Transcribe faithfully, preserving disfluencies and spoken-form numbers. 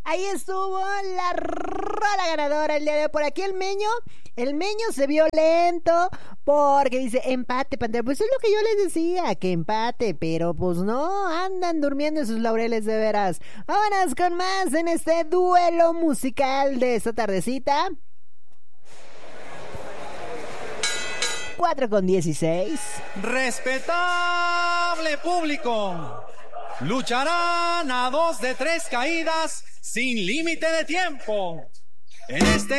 Ahí estuvo la rola ganadora el día de hoy. Por aquí el Meño, el Meño se vio lento porque dice empate, Pantera. Pues es lo que yo les decía, que empate, pero pues no, andan durmiendo en sus laureles de veras. Vámonos con más en este duelo musical de esta tardecita. cuatro con dieciséis. Respetable público, lucharán a dos de tres caídas sin límite de tiempo. En este